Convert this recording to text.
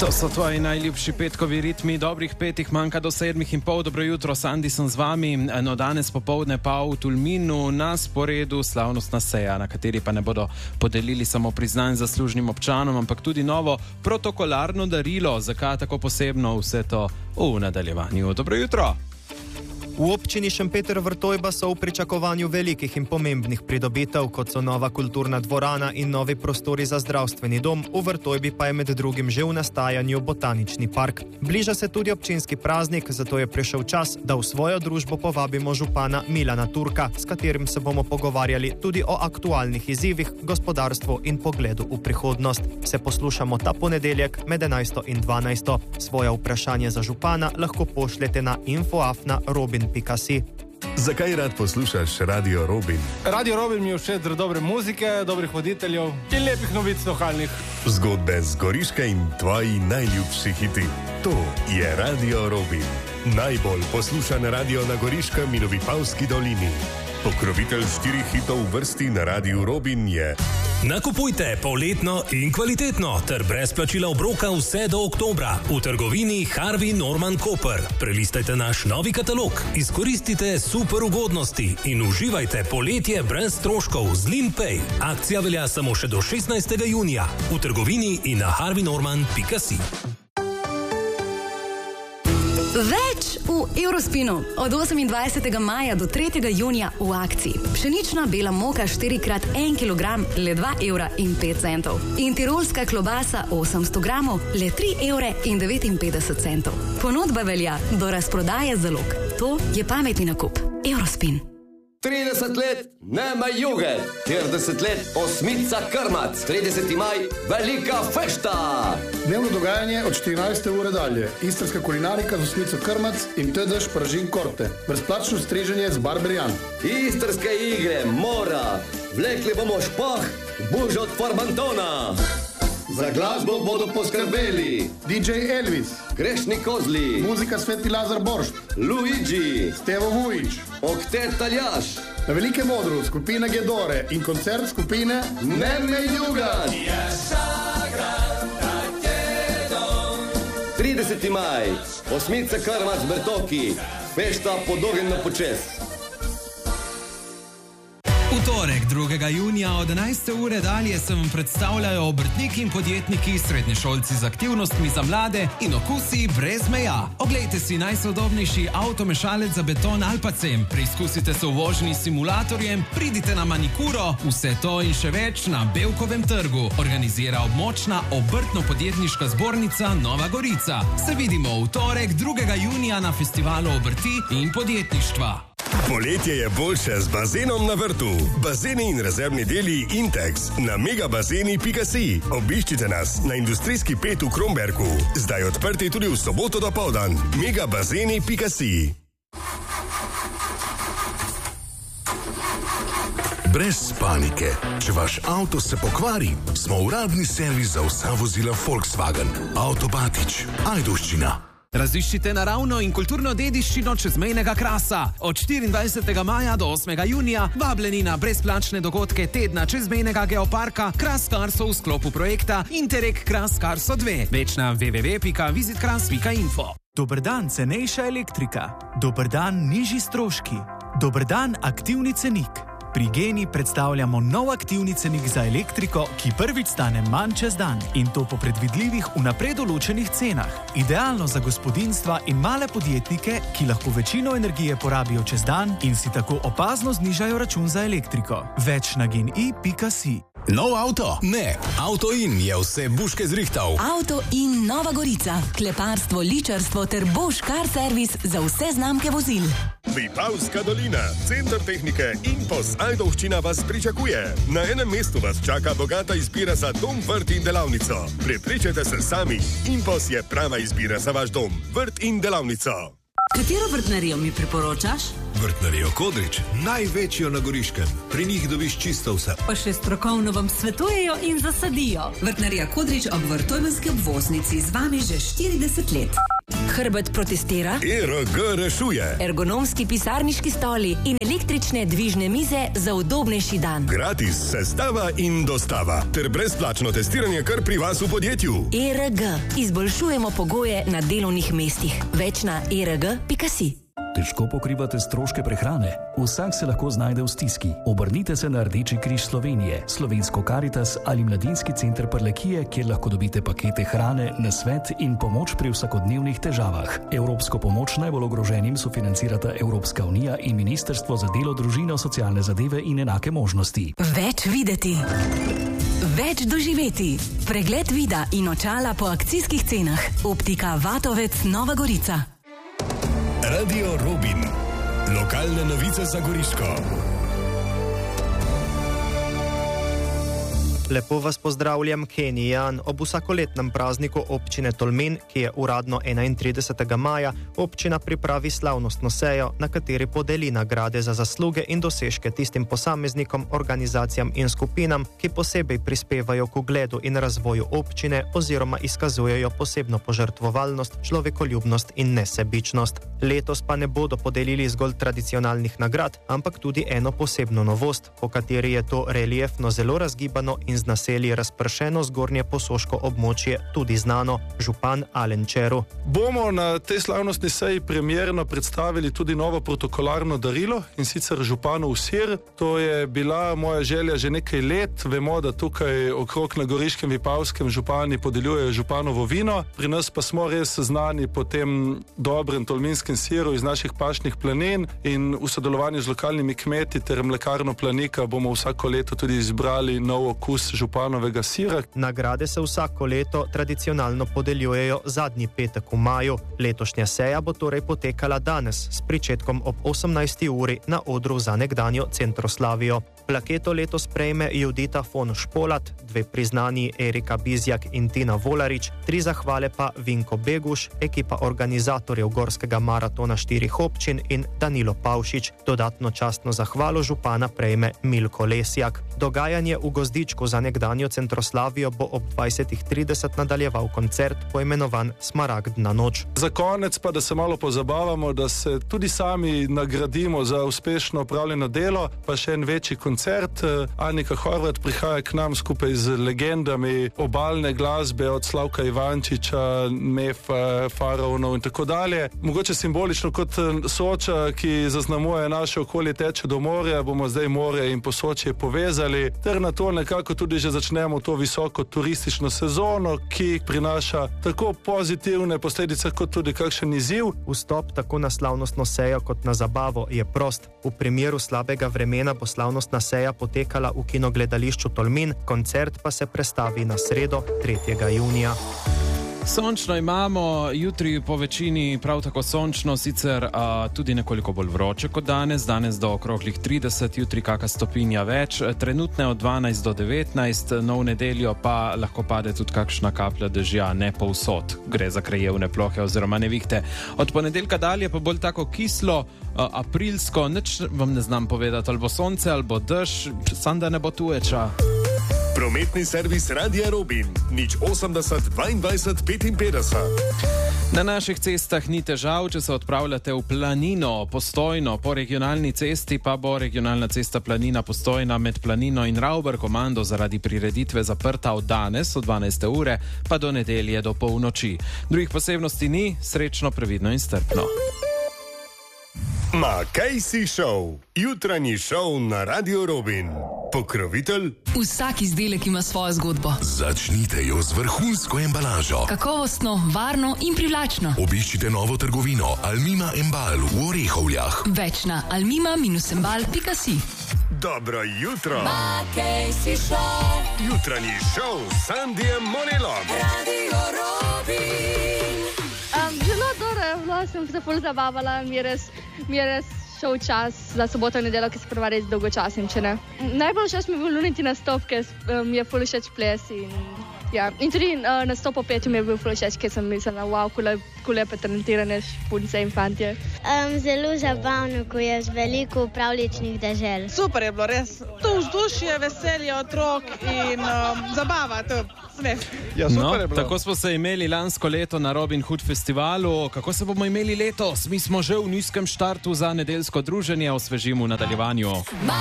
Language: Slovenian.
To so tvoji najljubši petkovi ritmi, dobrih 5 manjka do 7:30. Dobro jutro, Sandi sem z vami. No, danes popoldne pa v Tolminu na sporedu slavnostna seja, na kateri pa ne bodo podelili samo priznanj zaslužnim občanom, ampak tudi novo protokolarno darilo. Zakaj tako posebno, vse to v nadaljevanju. Dobro jutro! V občini Šempeter-Vrtojba so v pričakovanju velikih in pomembnih pridobitev, kot so nova kulturna dvorana in novi prostori za zdravstveni dom, v Vrtojbi pa je med drugim že v nastajanju botanični park. Bliža se tudi občinski praznik, zato je prišel čas, da v svojo družbo povabimo župana Milana Turka, s katerim se bomo pogovarjali tudi o aktualnih izzivih, gospodarstvu in pogledu v prihodnost. Se poslušamo ta ponedeljek med 11 in 12. Svoje vprašanje za župana lahko pošljete na info@robin.si. Zakaj rad poslušaš Radio Robin? Radio Robin mi je všeč zaradi dobre muzike, dobrih voditeljev in lepih novic lokalnih. Zgodbe z Goriške in tvoji najljubši hiti. To je Radio Robin. Najbolj poslušan radio na Goriškem in v Vipavski dolini. Pokrovitelj 4 hitov v vrsti na Radiu Robin je... Nakupujte polletno in kvalitetno ter brez plačila obroka vse do oktobra v trgovini Harvey Norman Koper. Prelistajte naš novi katalog, izkoristite super ugodnosti in uživajte poletje brez stroškov z LeanPay. Akcija velja samo še do 16. junija v trgovini in na harveynorman.si. Več v Eurospinu. Od 28. maja do 3. junija v akciji. Pšenična bela moka 4x1 kg, le 2,05 €. In tirolska klobasa 800 gramov, le 3,59 €. Ponudba velja do razprodaje zalog. To je pametni nakup. Eurospin. 30 let nema juge, 40 let osmica krmac, 30. maj velika fešta. Dnevno dogajanje od 14. ure dalje, istrska kulinarika z osmico krmac in TD Špržin Korte, brezplačno striženje z Barberian. Istrske igre, mora, vlekli bomo špah, buž od Farbantona. Za glasbo bodo poskrbeli DJ Elvis, Grešni Kozli, muzika Sveti Lazar Boršt, Luigi, Stevo Vujić, Oktet Taljaš, na Velikem odru skupina Gedore in koncert skupine Neme Jugan. 30. maj, osmica krmac Bertoki, fešta po dolgem na počes. V torek, 2. junija od 11. ure dalje se vam predstavljajo obrtniki in podjetniki, srednješolci z aktivnostmi za mlade in okusi brez meja. Oglejte si najsodobnejši avtomešalec za beton Alpacem, preizkusite se v vožnji s simulatorjem, pridite na manikuro, vse to in še več na Bevkovem trgu. Organizira območna obrtno-podjetniška zbornica Nova Gorica. Se vidimo v torek, 2. junija na festivalu obrti in podjetništva. Poletje je boljše z bazenom na vrtu. Bazeni in rezervni deli Intex na megabazeni.si. Obiščite nas na industrijski 5 v Kromberku. Zdaj odprti tudi v soboto dopoldan. megabazeni.si. Brez panike. Če vaš avto se pokvari, smo uradni servis za vsa vozila Volkswagen. Avtobatič, Ajdovščina. Raziščite naravno in kulturno dediščino čezmejnega Krasa. Od 24. maja do 8. junija vabljeni na brezplačne dogodke tedna čezmejnega geoparka Kras Karso v sklopu projekta Interreg Kras Karso 2. Več na www.visitkras.info. Dober dan, cenejša elektrika. Dober dan, nižji stroški. Dober dan, aktivni cenik. Pri Geni predstavljamo nov aktivni cenik za elektriko, ki prvič stane manj čez dan in to po predvidljivih vnaprej določenih cenah. Idealno za gospodinjstva in male podjetnike, ki lahko večino energije porabijo čez dan in si tako opazno znižajo račun za elektriko. Več na geni.si. Nov avto? Ne. Avto-in je vse buške zrihtal. Avto-in Nova Gorica. Kleparstvo, ličarstvo ter Bosch Car Service za vse znamke vozil. Vipavska dolina, center tehnike Impos Ajdovščina vas pričakuje. Na enem mestu vas čaka bogata izbira za dom, vrt in delavnico. Prepričajte se sami, Impos je prava izbira za vaš dom, vrt in delavnico. Katero vrtnarijo mi priporočaš? Vrtnarijo Kodrič, največjo na Goriškem. Pri njih dobiš čisto vse. Pa še strokovno vam svetujejo in zasadijo. Vrtnarija Kodrič ob Vrtojbenski obvoznici z vami že 40 let. Hrbet protestira. ERG rešuje. Ergonomski pisarniški stoli in električne dvižne mize za udobnejši dan. Gratis sestava in dostava. Ter brezplačno testiranje kar pri vas v podjetju. ERG. Izboljšujemo pogoje na delovnih mestih. Več na erg.si. Težko pokrivate stroške prehrane? Vsak se lahko znajde v stiski. Obrnite se na Rdeči križ Slovenije, Slovensko Karitas ali Mladinski center Prlekije, kjer lahko dobite pakete hrane, nasvet in pomoč pri vsakodnevnih težavah. Evropsko pomoč najbolj ogroženim sofinancirata Evropska unija in Ministrstvo za delo, družino, socialne zadeve in enake možnosti. Več videti. Več doživeti. Pregled vida in očala po akcijskih cenah. Optika Vatovec Nova Gorica. Radio Robin. Lokalne novice za Goriško. Lepo vas pozdravljam, Kenny Jan. Ob vsakoletnem prazniku občine Tolmin, ki je uradno 31. maja, občina pripravi slavnostno sejo, na kateri podeli nagrade za zasluge in dosežke tistim posameznikom, organizacijam in skupinam, ki posebej prispevajo k ugledu in razvoju občine oziroma izkazujejo posebno požrtvovalnost, človekoljubnost in nesebičnost. Letos pa ne bodo podelili zgolj tradicionalnih nagrad, ampak tudi eno posebno novost, po kateri je to reliefno zelo razgibano in z naselji razpršeno zgornje posoško območje tudi znano. Župan Alen Čeru. Bomo na tej slavnostni seji premierno predstavili tudi novo protokolarno darilo, in sicer županov sir. To je bila moja želja že nekaj let. Vemo, da tukaj okrog na Goriškem, Vipavskem župani podeljujejo županovo vino. Pri nas pa smo res znani po tem dobrem tolminskem siru iz naših pašnih planin, in v sodelovanju z lokalnimi kmeti ter mlekarno Planika bomo vsako leto tudi izbrali nov okus županovega sira. Nagrade se vsako leto tradicionalno podeljujejo zadnji petek v maju. Letošnja seja bo torej potekala danes s pričetkom ob 18. uri na odru za nekdanjo Centroslavijo. Plaketo letos prejme Judita von Špolat, 2 priznanji Erika Bizjak in Tina Volarič, 3 zahvale pa Vinko Beguš, ekipa organizatorjev Gorskega maratona 4 občin in Danilo Pavšič. Dodatno častno zahvalo župana prejme Milko Lesjak. Dogajanje v gozdičku za nekdanjo Centroslavijo bo ob 20:30 nadaljeval koncert, poimenovan Smaragdna noč. Za konec pa, da se malo pozabavamo, da se tudi sami nagradimo za uspešno opravljeno delo, pa še en večji koncert. Anika Horvat prihaja k nam skupaj z legendami obalne glasbe od Slavka Ivančiča, Mefa, Faraonov in tako dalje. Mogoče simbolično kot Soča, ki zaznamuje naše okolje, teče do morja, bomo zdaj more in Posočje povezali, ter na to nekako tudi že začnemo to visoko turistično sezono, ki prinaša tako pozitivne posledice kot tudi kakšen izziv. Vstop tako na slavnostno sejo kot na zabavo je prost. V primeru slabega vremena bo slavnostna seja potekala v kinogledališču Tolmin, koncert pa se prestavi na sredo 3. junija. Sončno imamo, jutri po večini prav tako sončno, sicer tudi nekoliko bolj vroče kot danes do okroglih 30, jutri kaka stopinja več, trenutne od 12 do 19, no v nedeljo pa lahko pade tudi kakšna kaplja dežja, ne povsod, gre za krajevne plohe oziroma nevihte. Od ponedeljka dalje pa bolj tako kislo, aprilsko, nič vam ne znam povedati, ali bo sonce, ali bo dež, samo da ne bo tuječa. Prometni servis Radia Robin, 080 22 55. Na naših cestah ni težav, če se odpravljate v Planino, Postojno, po regionalni cesti pa bo regionalna cesta Planina Postojna med Planino in Ravber-Komando zaradi prireditve zaprta od danes, od 12. ure, pa do nedelje do polnoči. Drugih posebnosti ni, srečno, previdno in strpno. Casey Show, jutranji šov na Radio Robin. Pokrovitelj? Vsak izdelek ima svojo zgodbo. Začnite jo z vrhunsko embalažo. Kakovostno, varno in privlačno. Obiščite novo trgovino Almima Embal v Orehovljah. Več na almima-embal.si. Dobro jutro. Casey Show. Jutranji šov s Sandijem Monelom. Radio Robin. Zelo dobro, sem se ful zabavala, mi je res šel čas za soboto in nedeljo, ki se prva res dolgočasim, če ne. Najbolj všeč mi je bil Luniti nastop, ker mi je ful všeč ples in tudi nastop o Petju mi je bil ful všeč, ker sem mislila, wow, kulepe talentirane punce in fantje. Zelo zabavno, ko je z veliko pravličnih dežel. Super je bilo, res. To vzdušje, veselje otrok in zabava, to smeh. Ja, super je bilo. Tako smo se imeli lansko leto na Robin Hood festivalu. Kako se bomo imeli letos? Mi smo že v nizkem štartu za nedeljsko druženje, osvežimo v nadaljevanju.